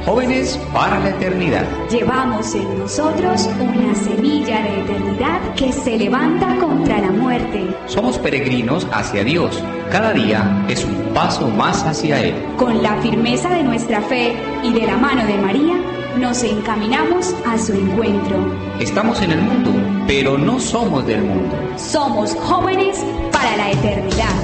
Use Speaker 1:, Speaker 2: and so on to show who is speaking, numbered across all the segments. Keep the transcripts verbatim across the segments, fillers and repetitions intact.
Speaker 1: Jóvenes para la Eternidad.
Speaker 2: Llevamos en nosotros una semilla de eternidad que se levanta contra la muerte.
Speaker 1: Somos peregrinos hacia Dios. Cada día es un paso más hacia Él.
Speaker 2: Con la firmeza de nuestra fe y de la mano de María, nos encaminamos a su encuentro.
Speaker 1: Estamos en el mundo, pero no somos del mundo.
Speaker 2: Somos jóvenes para la eternidad.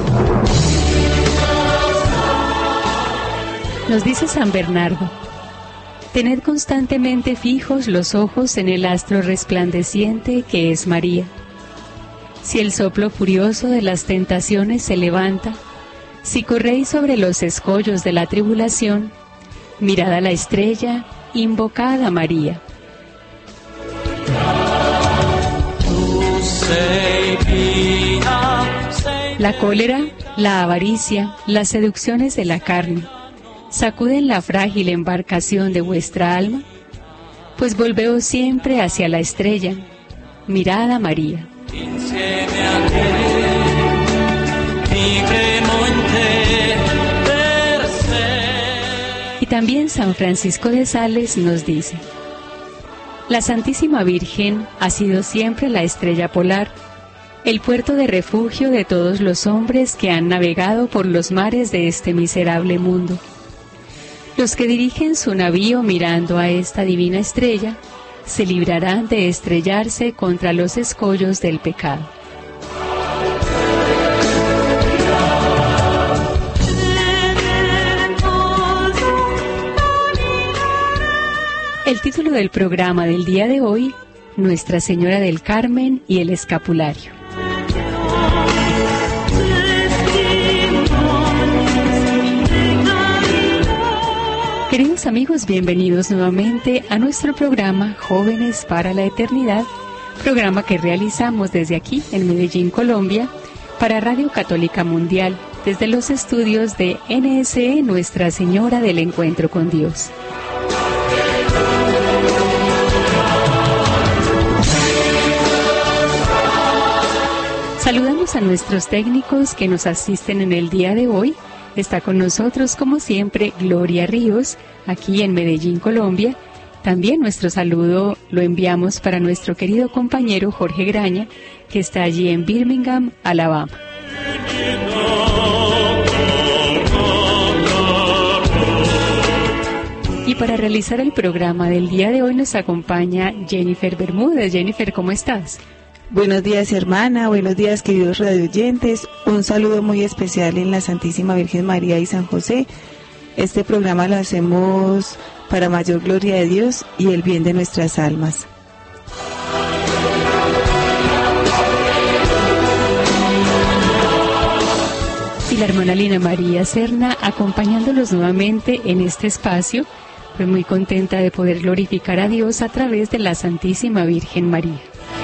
Speaker 3: Nos dice San Bernardo: tened constantemente fijos los ojos en el astro resplandeciente que es María. Si el soplo furioso de las tentaciones se levanta, si corréis sobre los escollos de la tribulación, mirad a la estrella, invocad a María. La cólera, la avaricia, las seducciones de la carne sacuden la frágil embarcación de vuestra alma, pues volveos siempre hacia la estrella, mirad a María. Y también San Francisco de Sales nos dice: la Santísima Virgen ha sido siempre la estrella polar, el puerto de refugio de todos los hombres que han navegado por los mares de este miserable mundo. Los que dirigen su navío mirando a esta divina estrella se librarán de estrellarse contra los escollos del pecado. El título del programa del día de hoy: Nuestra Señora del Carmen y el Escapulario. Queridos amigos, bienvenidos nuevamente a nuestro programa Jóvenes para la Eternidad, programa que realizamos desde aquí en Medellín, Colombia, para Radio Católica Mundial, desde los estudios de N S E Nuestra Señora del Encuentro con Dios. Saludamos a nuestros técnicos que nos asisten en el día de hoy. Está con nosotros, como siempre, Gloria Ríos, aquí en Medellín, Colombia. También nuestro saludo lo enviamos para nuestro querido compañero Jorge Graña, que está allí en Birmingham, Alabama. Y para realizar el programa del día de hoy nos acompaña Jennifer Bermúdez. Jennifer, ¿cómo estás?
Speaker 4: Buenos días, hermana, buenos días, queridos radioyentes. Un saludo muy especial en la Santísima Virgen María y San José. Este programa lo hacemos para mayor gloria de Dios y el bien de nuestras almas.
Speaker 3: Y la hermana Lina María Serna acompañándolos nuevamente en este espacio. Pues muy contenta de poder glorificar a Dios a través de la Santísima Virgen María.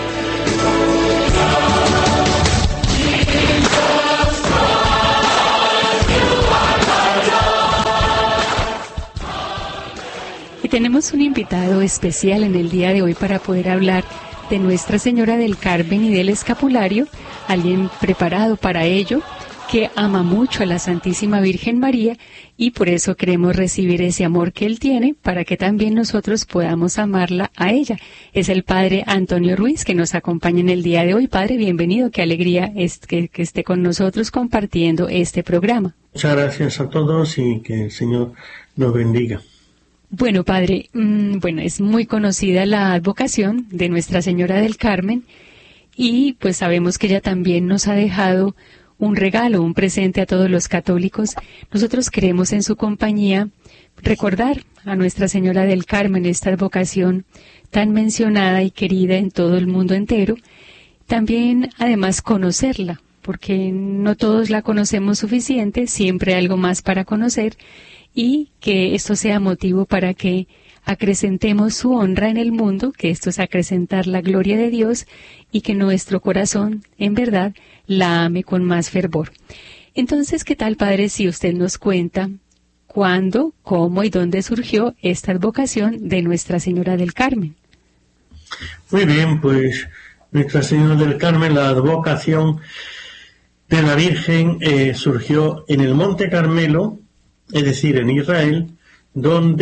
Speaker 3: Y tenemos un invitado especial en el día de hoy para poder hablar de Nuestra Señora del Carmen y del Escapulario, alguien preparado para ello, que ama mucho a la Santísima Virgen María y por eso queremos recibir ese amor que Él tiene para que también nosotros podamos amarla a ella. Es el Padre Antonio Ruiz que nos acompaña en el día de hoy. Padre, bienvenido, qué alegría es que, que esté con nosotros compartiendo este programa.
Speaker 5: Muchas gracias a todos y que el Señor nos bendiga.
Speaker 3: Bueno, Padre, mmm, bueno, es muy conocida la advocación de Nuestra Señora del Carmen y pues sabemos que ella también nos ha dejado un regalo, un presente a todos los católicos. Nosotros queremos en su compañía recordar a Nuestra Señora del Carmen, esta advocación tan mencionada y querida en todo el mundo entero. También, además, conocerla, porque no todos la conocemos suficiente, siempre hay algo más para conocer, y que esto sea motivo para que acrecentemos su honra en el mundo, que esto es acrecentar la gloria de Dios y que nuestro corazón, en verdad, la ame con más fervor. Entonces, ¿qué tal, Padre, si usted nos cuenta cuándo, cómo y dónde surgió esta advocación de Nuestra Señora del Carmen?
Speaker 5: Muy bien, pues Nuestra Señora del Carmen, la advocación de la Virgen eh, surgió en el Monte Carmelo, es decir, en Israel, donde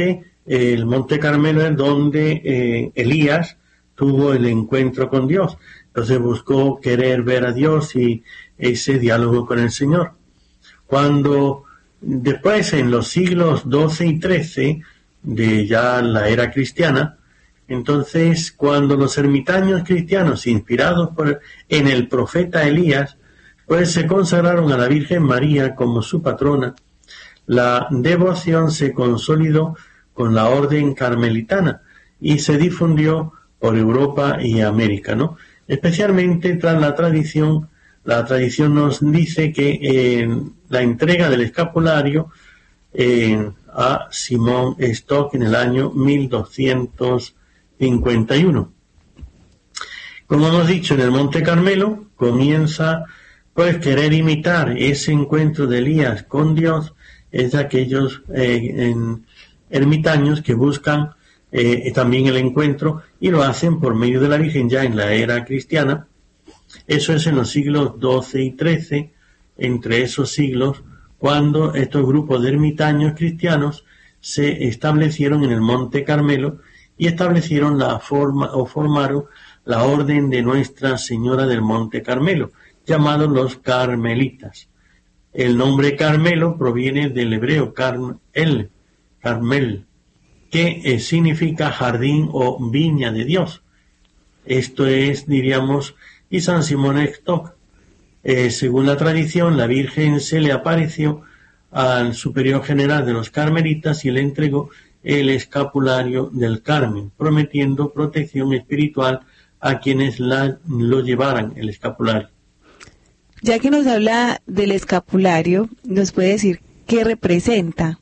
Speaker 5: el Monte Carmelo es donde eh, Elías tuvo el encuentro con Dios. Entonces buscó querer ver a Dios y ese diálogo con el Señor. Cuando después, en los siglos doce y trece de ya la era cristiana, entonces cuando los ermitaños cristianos, inspirados por, en el profeta Elías, pues se consagraron a la Virgen María como su patrona, la devoción se consolidó con la orden carmelitana y se difundió por Europa y América, ¿no? Especialmente tras la tradición, la tradición nos dice que eh, la entrega del escapulario eh, a Simón Stock en el año mil doscientos cincuenta y uno. Como hemos dicho, en el Monte Carmelo comienza pues querer imitar ese encuentro de Elías con Dios, es de aquellos eh, en, ermitaños que buscan eh, también el encuentro y lo hacen por medio de la Virgen ya en la era cristiana. Eso es en los siglos doce y trece, entre esos siglos, cuando estos grupos de ermitaños cristianos se establecieron en el Monte Carmelo y establecieron la forma o formaron la orden de Nuestra Señora del Monte Carmelo, llamados los carmelitas. El nombre Carmelo proviene del hebreo Carmel, Carmel, que eh, significa jardín o viña de Dios. Esto es, diríamos, y San Simón Stock. Eh, según la tradición, la Virgen se le apareció al superior general de los carmelitas y le entregó el escapulario del Carmen, prometiendo protección espiritual a quienes la, lo llevaran, el escapulario.
Speaker 4: Ya que nos habla del escapulario, ¿nos puede decir qué representa?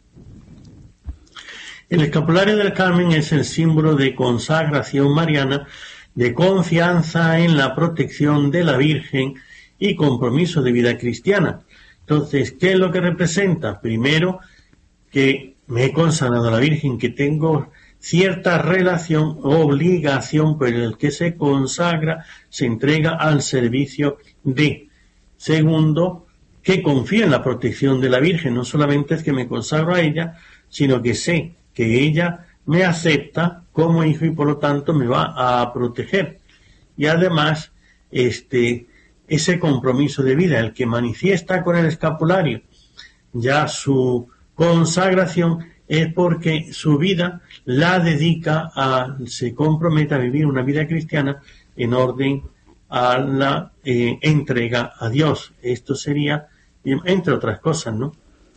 Speaker 5: El escapulario del Carmen es el símbolo de consagración mariana, de confianza en la protección de la Virgen y compromiso de vida cristiana. Entonces, ¿qué es lo que representa? Primero, que me he consagrado a la Virgen, que tengo cierta relación, obligación por el que se consagra, se entrega al servicio de. Segundo, que confío en la protección de la Virgen. No solamente es que me consagro a ella, sino que sé que ella me acepta como hijo y por lo tanto me va a proteger. Y además, este, ese compromiso de vida, el que manifiesta con el escapulario ya su consagración, es porque su vida la dedica a, se compromete a vivir una vida cristiana en orden a la eh, entrega a Dios. Esto sería, entre otras cosas, ¿no?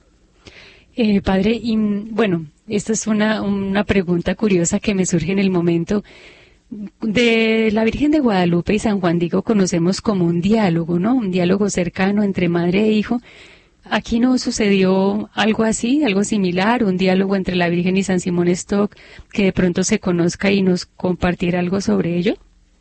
Speaker 3: Eh, padre, y bueno, esta es una, una pregunta curiosa que me surge en el momento. De la Virgen de Guadalupe y San Juan Diego conocemos como un diálogo, ¿no? Un diálogo cercano entre madre e hijo. ¿Aquí no sucedió algo así, algo similar, un diálogo entre la Virgen y San Simón Stock, que de pronto se conozca y nos compartiera algo sobre ello?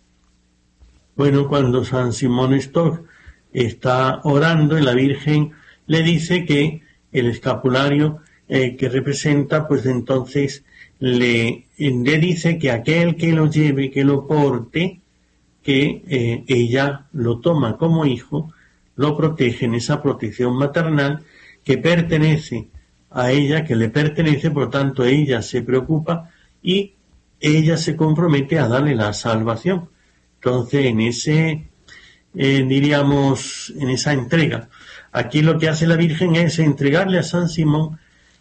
Speaker 5: Bueno, cuando San Simón Stock está orando y la Virgen le dice que el escapulario eh, que representa, pues entonces le, le dice que aquel que lo lleve, que lo porte, que eh, ella lo toma como hijo, lo protege en esa protección maternal que pertenece a ella, que le pertenece, por tanto ella se preocupa y ella se compromete a darle la salvación. Entonces, en ese, eh, diríamos, en esa entrega, aquí lo que hace la Virgen es entregarle a San Simón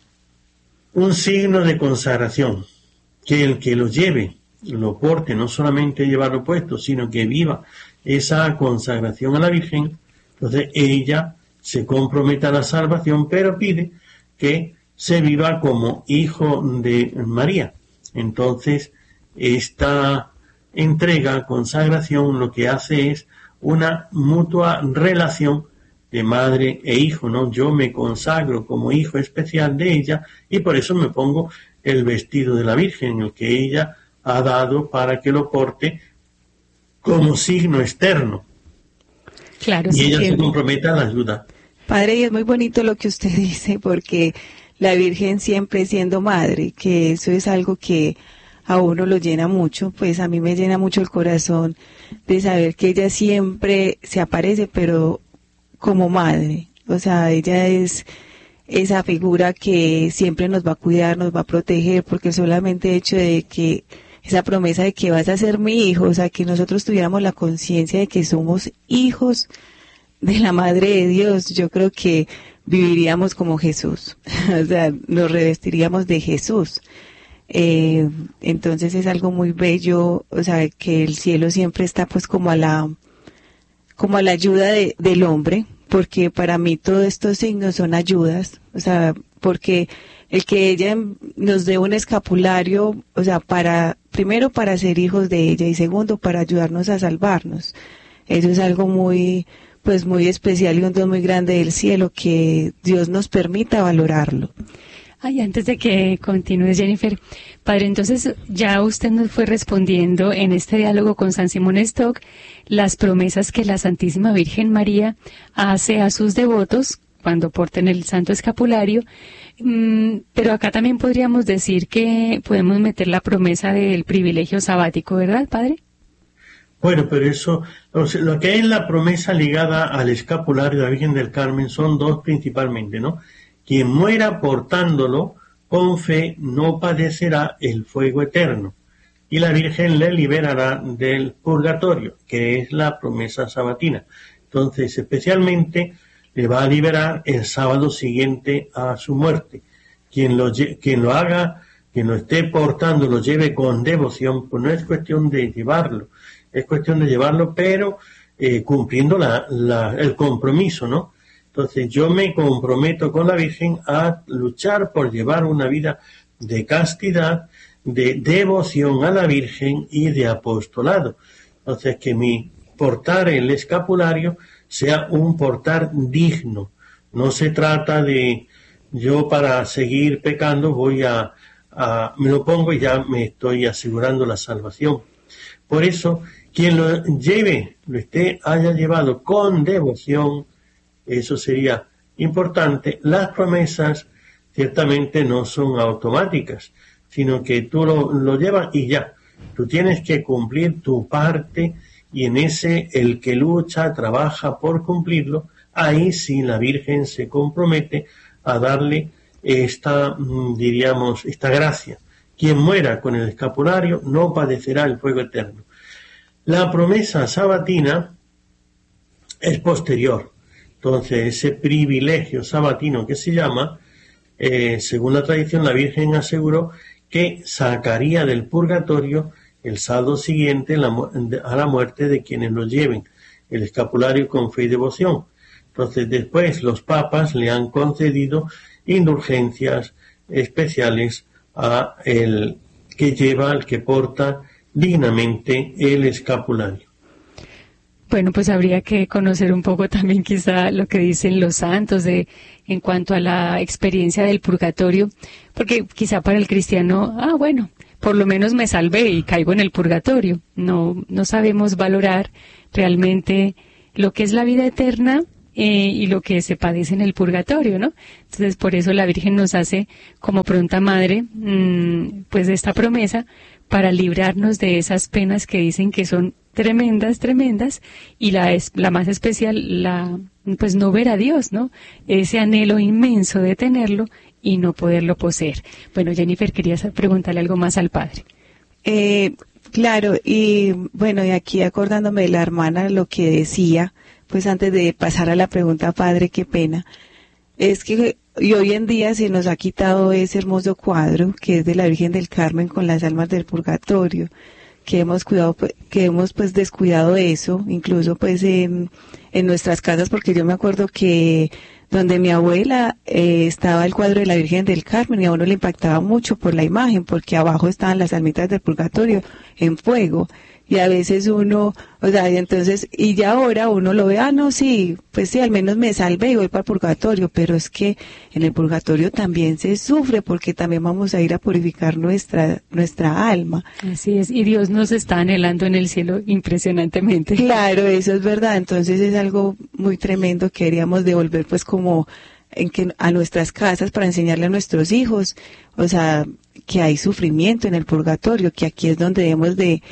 Speaker 5: un signo de consagración, que el que lo lleve, lo porte, no solamente llevarlo puesto, sino que viva esa consagración a la Virgen. Entonces ella se compromete a la salvación, pero pide que se viva como hijo de María. Entonces, esta entrega, consagración, lo que hace es una mutua relación de madre e hijo, ¿no? Yo me consagro como hijo especial de ella y por eso me pongo el vestido de la Virgen, el que ella ha dado para que lo porte como signo externo.
Speaker 3: Claro,
Speaker 5: y
Speaker 3: sí,
Speaker 5: ella
Speaker 3: que...
Speaker 5: se compromete a la ayuda.
Speaker 4: Padre, y es muy bonito lo que usted dice, porque la Virgen siempre siendo madre, que eso es algo que a uno lo llena mucho, pues a mí me llena mucho el corazón de saber que ella siempre se aparece, pero como madre. O sea, ella es esa figura que siempre nos va a cuidar, nos va a proteger, porque solamente el hecho de que esa promesa de que vas a ser mi hijo, o sea, que nosotros tuviéramos la conciencia de que somos hijos de la Madre de Dios, yo creo que viviríamos como Jesús, o sea, nos revestiríamos de Jesús. Eh, entonces es algo muy bello, o sea, que el cielo siempre está pues como a la, como a la ayuda de, del hombre, porque para mí todos estos signos son ayudas, o sea, porque el que ella nos dé un escapulario, o sea, para, primero para ser hijos de ella y segundo para ayudarnos a salvarnos. Eso es algo muy, pues muy especial y un don muy grande del cielo que Dios nos permita valorarlo.
Speaker 3: Ay, antes de que continúes, Jennifer, padre, entonces ya usted nos fue respondiendo en este diálogo con San Simón Stock las promesas que la Santísima Virgen María hace a sus devotos cuando porten el Santo Escapulario, mm, pero acá también podríamos decir que podemos meter la promesa del privilegio sabático, ¿verdad, padre?
Speaker 5: Bueno, pero eso, o sea, lo que es la promesa ligada al escapulario de la Virgen del Carmen son dos principalmente, ¿no? Quien muera portándolo con fe no padecerá el fuego eterno, y la Virgen le liberará del purgatorio, que es la promesa sabatina. Entonces, especialmente, le va a liberar el sábado siguiente a su muerte. Quien lo, quien lo haga, quien lo esté portando, lo lleve con devoción, pues no es cuestión de llevarlo, es cuestión de llevarlo, pero eh, cumpliendo la, la, el compromiso, ¿no? Entonces yo me comprometo con la Virgen a luchar por llevar una vida de castidad, de devoción a la Virgen y de apostolado. Entonces que mi portar el escapulario sea un portar digno. No se trata de yo para seguir pecando voy a, a me lo pongo y ya me estoy asegurando la salvación. Por eso quien lo lleve, lo esté, haya llevado con devoción, eso sería importante. Las promesas ciertamente no son automáticas, sino que tú lo, lo llevas y ya. Tú tienes que cumplir tu parte y en ese el que lucha, trabaja por cumplirlo, ahí sí la Virgen se compromete a darle esta, diríamos, esta gracia. Quien muera con el escapulario no padecerá el fuego eterno. La promesa sabatina es posterior. Entonces, ese privilegio sabatino que se llama, eh, según la tradición, la Virgen aseguró que sacaría del purgatorio el sábado siguiente la, a la muerte de quienes lo lleven, el escapulario con fe y devoción. Entonces, después los papas le han concedido indulgencias especiales a el que lleva, al que porta dignamente el escapulario.
Speaker 3: Bueno, pues habría que conocer un poco también quizá lo que dicen los santos de en cuanto a la experiencia del purgatorio, porque quizá para el cristiano, ah, bueno, por lo menos me salvé y caigo en el purgatorio. No, no sabemos valorar realmente lo que es la vida eterna eh, y lo que se padece en el purgatorio, ¿no? Entonces, por eso la Virgen nos hace como pronta madre, mmm, pues de esta promesa para librarnos de esas penas que dicen que son tremendas, tremendas, y la es la más especial, la pues no ver a Dios, ¿no? Ese anhelo inmenso de tenerlo y no poderlo poseer. Bueno, Jennifer, querías preguntarle algo más al padre.
Speaker 4: Eh, claro, y bueno, y aquí acordándome de la hermana, lo que decía, pues antes de pasar a la pregunta, padre, qué pena, es que y hoy en día se nos ha quitado ese hermoso cuadro que es de la Virgen del Carmen con las almas del purgatorio, que hemos cuidado, que hemos pues descuidado eso, incluso pues en, en nuestras casas, porque yo me acuerdo que donde mi abuela eh, estaba el cuadro de la Virgen del Carmen y a uno le impactaba mucho por la imagen, porque abajo estaban las almitas del purgatorio en fuego. Y a veces uno, o sea, y entonces, y ya ahora uno lo ve, ah, no, sí, pues sí, al menos me salvé y voy para el purgatorio, pero es que en el purgatorio también se sufre porque también vamos a ir a purificar nuestra, nuestra alma.
Speaker 3: Así es, y Dios nos está anhelando en el cielo impresionantemente.
Speaker 4: Claro, eso es verdad, entonces es algo muy tremendo que queríamos devolver pues como en que a nuestras casas para enseñarle a nuestros hijos, o sea, que hay sufrimiento en el purgatorio, que aquí es donde debemos de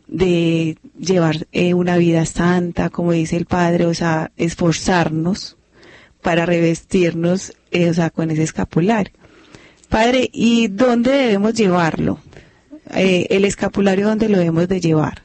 Speaker 4: de llevar eh, una vida santa, como dice el Padre, o sea, esforzarnos para revestirnos, eh, o sea, con ese escapulario. Padre, ¿y dónde debemos llevarlo? Eh, el escapulario, ¿dónde lo debemos de llevar?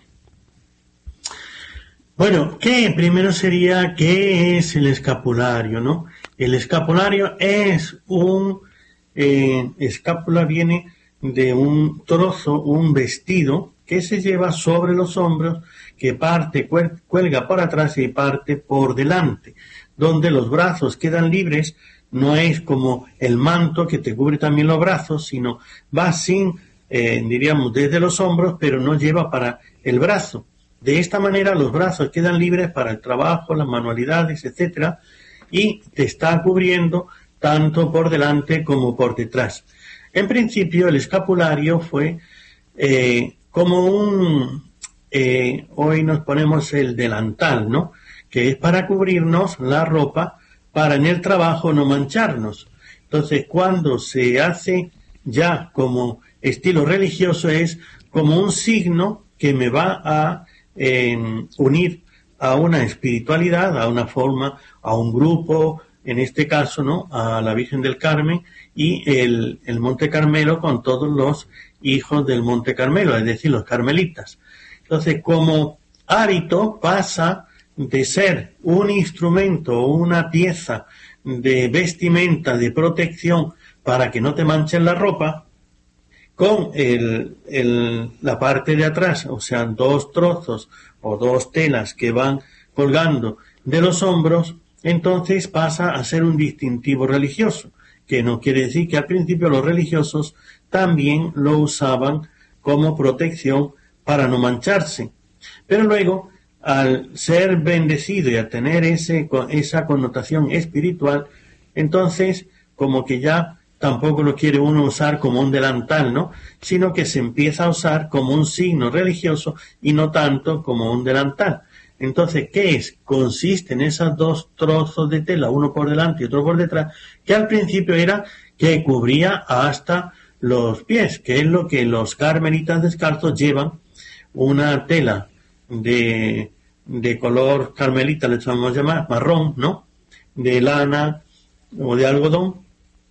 Speaker 5: Bueno, ¿qué? Primero sería, ¿qué es el escapulario, no? El escapulario es un, eh, escápula viene de un trozo, un vestido que se lleva sobre los hombros, que parte, cuelga por atrás y parte por delante, donde los brazos quedan libres. No es como el manto que te cubre también los brazos, sino va sin, eh, diríamos, desde los hombros, pero no lleva para el brazo. De esta manera los brazos quedan libres para el trabajo, las manualidades, etcétera, y te está cubriendo tanto por delante como por detrás. En principio el escapulario fue eh, como un, eh, hoy nos ponemos el delantal, ¿no? Que es para cubrirnos la ropa, para en el trabajo no mancharnos. Entonces, cuando se hace ya como estilo religioso, es como un signo que me va a eh, unir a una espiritualidad, a una forma, a un grupo, en este caso, ¿no? A la Virgen del Carmen y el, el Monte Carmelo con todos los hijos del Monte Carmelo, es decir, los carmelitas. Entonces, como hábito pasa de ser un instrumento o una pieza de vestimenta, de protección para que no te manchen la ropa, con el, el, la parte de atrás, o sea, dos trozos o dos telas que van colgando de los hombros, entonces pasa a ser un distintivo religioso, que no quiere decir que al principio los religiosos también lo usaban como protección para no mancharse. Pero luego, al ser bendecido y a tener ese, esa connotación espiritual, entonces como que ya tampoco lo quiere uno usar como un delantal, ¿no? Sino que se empieza a usar como un signo religioso y no tanto como un delantal. Entonces, ¿qué es? Consiste en esos dos trozos de tela, uno por delante y otro por detrás, que al principio era que cubría hasta los pies, que es lo que los carmelitas descalzos llevan, una tela de, de color carmelita, le vamos a llamar, marrón, ¿no? De lana o de algodón,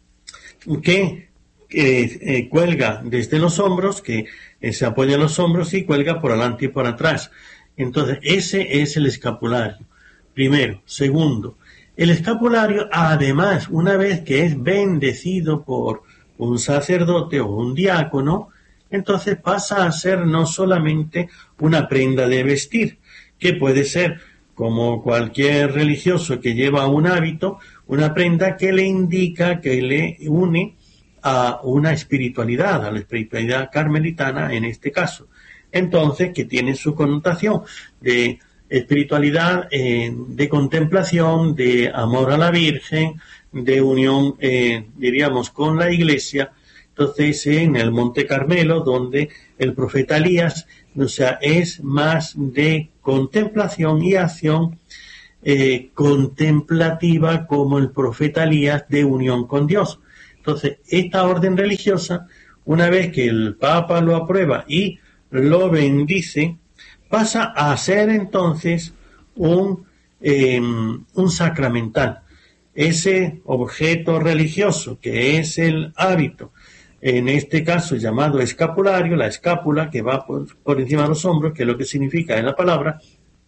Speaker 5: que eh, eh, cuelga desde los hombros, que eh, se apoya en los hombros y cuelga por adelante y por atrás. Entonces, ese es el escapulario. Primero. Segundo, el escapulario, además, una vez que es bendecido por un sacerdote o un diácono, entonces pasa a ser no solamente una prenda de vestir, que puede ser, como cualquier religioso que lleva un hábito, una prenda que le indica, que le une a una espiritualidad, a la espiritualidad carmelitana en este caso. Entonces, que tiene su connotación de espiritualidad, eh, de contemplación, de amor a la Virgen, de unión, eh, diríamos, con la Iglesia. Entonces, en el Monte Carmelo, donde el profeta Elías, o sea, es más de contemplación y acción eh, contemplativa como el profeta Elías de unión con Dios. Entonces, esta orden religiosa, una vez que el Papa lo aprueba y lo bendice, pasa a ser entonces un, eh, un sacramental. Ese objeto religioso que es el hábito, en este caso llamado escapulario, la escápula que va por, por encima de los hombros, que es lo que significa en la palabra,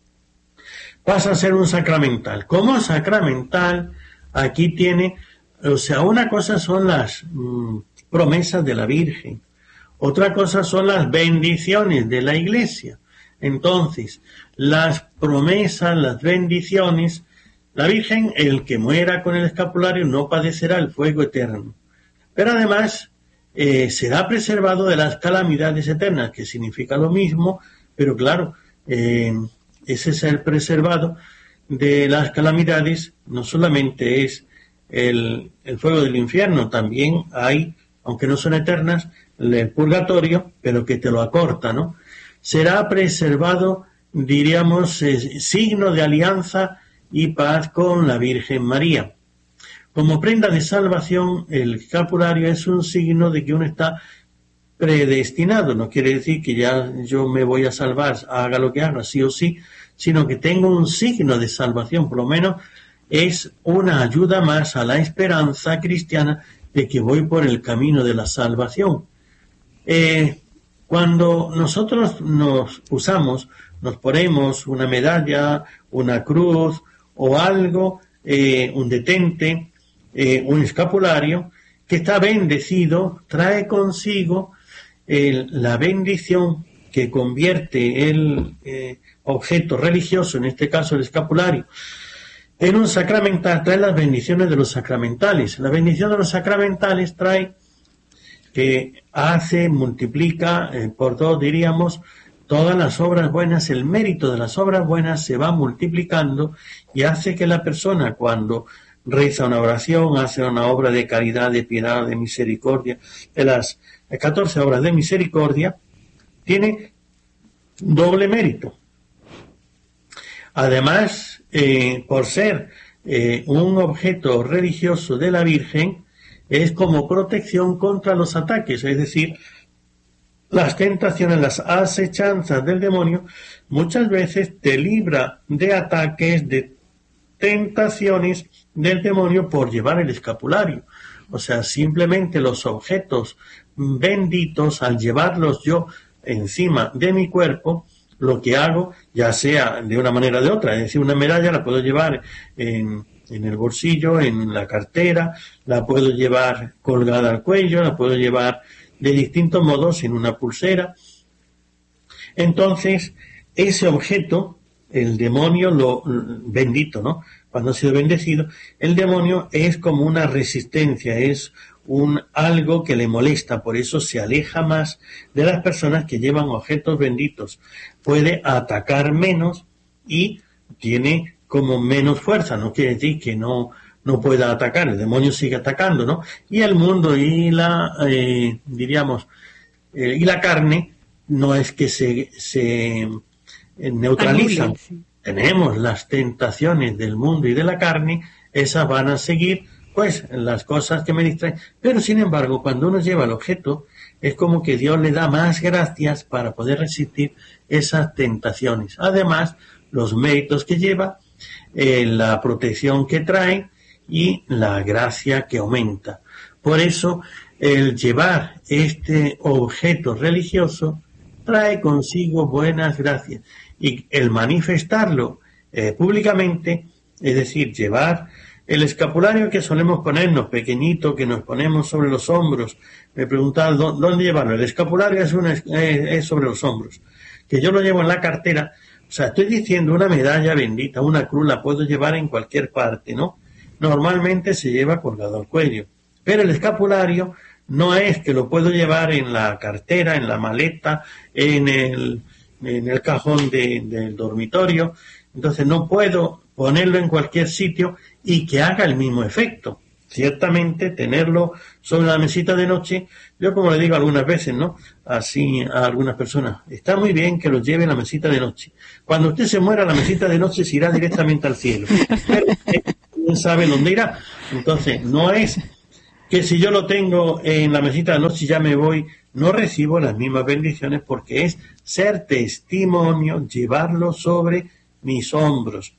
Speaker 5: pasa a ser un sacramental. Como sacramental, aquí tiene, o sea, una cosa son las mmm, promesas de la Virgen, otra cosa son las bendiciones de la Iglesia. Entonces, las promesas, las bendiciones, la Virgen, el que muera con el escapulario no padecerá el fuego eterno. Pero además, eh, será preservado de las calamidades eternas, que significa lo mismo, pero claro, eh, ese ser preservado de las calamidades no solamente es el, el fuego del infierno, también hay, aunque no son eternas, el purgatorio, pero que te lo acorta, ¿no? Será preservado, diríamos, eh, signo de alianza y paz con la Virgen María. Como prenda de salvación, el escapulario es un signo de que uno está predestinado. No quiere decir que ya yo me voy a salvar, haga lo que haga, sí o sí, sino que tengo un signo de salvación, por lo menos es una ayuda más a la esperanza cristiana de que voy por el camino de la salvación. Eh, cuando nosotros nos usamos, nos ponemos una medalla, una cruz o algo, eh, un detente, eh, un escapulario que está bendecido, trae consigo el, la bendición que convierte el eh, objeto religioso, en este caso el escapulario, en un sacramental, trae las bendiciones de los sacramentales. La bendición de los sacramentales trae que hace, multiplica eh, por dos, diríamos, todas las obras buenas. El mérito de las obras buenas se va multiplicando y hace que la persona, cuando reza una oración, hace una obra de caridad, de piedad, de misericordia, de las catorce obras de misericordia, tiene doble mérito. Además, eh, por ser eh, un objeto religioso de la Virgen, es como protección contra los ataques, es decir, las tentaciones, las acechanzas del demonio, muchas veces te libra de ataques, de tentaciones del demonio por llevar el escapulario. O sea, simplemente los objetos benditos, al llevarlos yo encima de mi cuerpo, lo que hago, ya sea de una manera o de otra, es decir, una medalla la puedo llevar en, en el bolsillo, en la cartera, la puedo llevar colgada al cuello, la puedo llevar de distintos modos en una pulsera. Entonces, ese objeto, el demonio, lo bendito, ¿no? Cuando ha sido bendecido, el demonio es como una resistencia, es un algo que le molesta, por eso se aleja más de las personas que llevan objetos benditos. Puede atacar menos y tiene como menos fuerza, no quiere decir que no no pueda atacar, el demonio sigue atacando, ¿no? Y el mundo y la, eh, diríamos, eh, y la carne no es que se, se neutralizan. Anule, sí. Tenemos las tentaciones del mundo y de la carne, esas van a seguir, pues, las cosas que me distraen. Pero, sin embargo, cuando uno lleva el objeto, es como que Dios le da más gracias para poder resistir esas tentaciones. Además, los méritos que lleva, eh, la protección que trae, y la gracia que aumenta. Por eso, el llevar este objeto religioso trae consigo buenas gracias. Y el manifestarlo eh, públicamente, es decir, llevar el escapulario que solemos ponernos, pequeñito, que nos ponemos sobre los hombros. Me preguntaban, ¿dónde llevarlo? El escapulario es, una, es sobre los hombros. Que yo lo llevo en la cartera. O sea, estoy diciendo, una medalla bendita, una cruz, la puedo llevar en cualquier parte, ¿no? Normalmente se lleva colgado al cuello, pero el escapulario no es que lo puedo llevar en la cartera, en la maleta, en el, en el cajón de, del dormitorio, entonces no puedo ponerlo en cualquier sitio y que haga el mismo efecto. Ciertamente tenerlo sobre la mesita de noche, yo como le digo algunas veces, ¿no? Así a algunas personas, está muy bien que lo lleve en la mesita de noche. Cuando usted se muera, la mesita de noche se irá directamente al cielo. Pero, ¿quién sabe dónde irá? Entonces, no es que si yo lo tengo en la mesita de noche ya me voy, no recibo las mismas bendiciones porque es ser testimonio, llevarlo sobre mis hombros.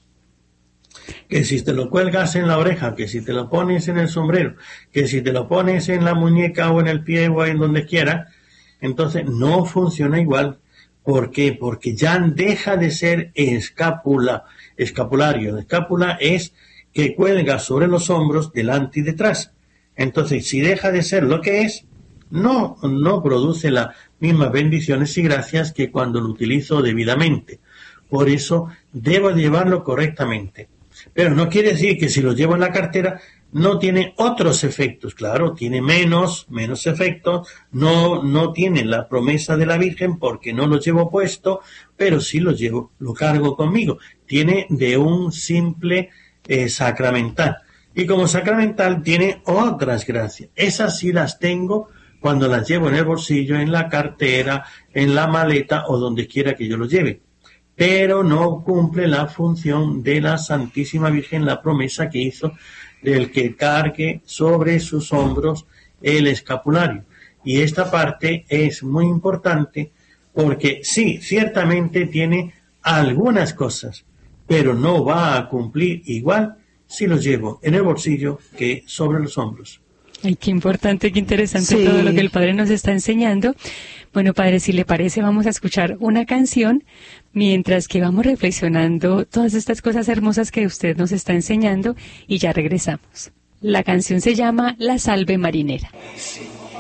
Speaker 5: Que si te lo cuelgas en la oreja, que si te lo pones en el sombrero, que si te lo pones en la muñeca o en el pie o en donde quiera, entonces no funciona igual. ¿Por qué? Porque ya deja de ser escápula, escapulario. La escápula es que cuelga sobre los hombros delante y detrás. Entonces, si deja de ser lo que es, no, no produce las mismas bendiciones y gracias que cuando lo utilizo debidamente. Por eso, debo llevarlo correctamente. Pero no quiere decir que si lo llevo en la cartera no tiene otros efectos. Claro, tiene menos, menos efectos, no, no tiene la promesa de la Virgen porque no lo llevo puesto, pero sí lo llevo, lo cargo conmigo. Tiene de un simple eh, sacramental. Y como sacramental tiene otras gracias. Esas sí las tengo cuando las llevo en el bolsillo, en la cartera, en la maleta o donde quiera que yo lo lleve. Pero no cumple la función de la Santísima Virgen, la promesa que hizo del que cargue sobre sus hombros el escapulario. Y esta parte es muy importante porque sí, ciertamente tiene algunas cosas, pero no va a cumplir igual si los llevo en el bolsillo que sobre los hombros.
Speaker 3: Ay, qué importante, qué interesante
Speaker 4: Sí.
Speaker 3: todo lo que el Padre nos está enseñando. Bueno, Padre, si le parece, vamos a escuchar una canción mientras que vamos reflexionando todas estas cosas hermosas que usted nos está enseñando y ya regresamos. La canción se llama La Salve Marinera.
Speaker 5: Sí.